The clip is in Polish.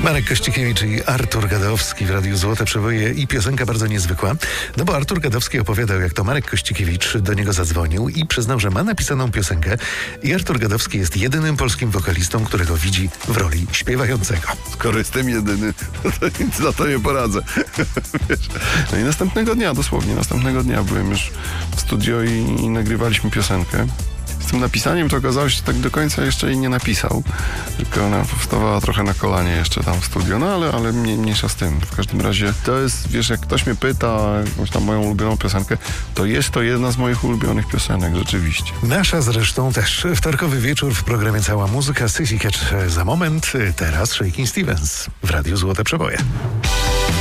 Marek Kościkiewicz i Artur Gadowski w Radiu Złote Przeboje i piosenka bardzo niezwykła, no bo Artur Gadowski opowiadał, jak to Marek Kościkiewicz do niego zadzwonił i przyznał, że ma napisaną piosenkę i Artur Gadowski jest jedynym polskim wokalistą, którego widzi w roli śpiewającego. Skoro jestem jedyny, to nic na to nie poradzę. Wiesz? No i następnego dnia byłem już w studio i nagrywaliśmy piosenkę. Z tym napisaniem to okazało się, że tak do końca jeszcze jej nie napisał, tylko ona powstawała trochę na kolanie jeszcze tam w studio, no ale mniejsza z tym. W każdym razie to jest, wiesz, jak ktoś mnie pyta o jakąś tam moją ulubioną piosenkę, to jest to jedna z moich ulubionych piosenek, rzeczywiście. Nasza zresztą też. Wtorkowy wieczór w programie Cała Muzyka, Sissy Catch za moment, teraz Shakin' Stevens w Radiu Złote Przeboje.